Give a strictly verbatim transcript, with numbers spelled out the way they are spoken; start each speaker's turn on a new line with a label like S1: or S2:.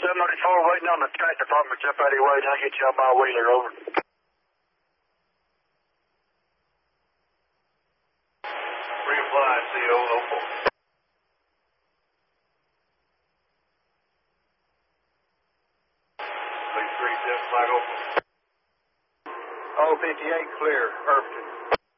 S1: seven ninety-four waiting on the track department. Jump out of your way and I'll get you on my wheeler. Over. Reapply, C O oh four. Three seven flag open. Oh fifty-eight clear. Perfect.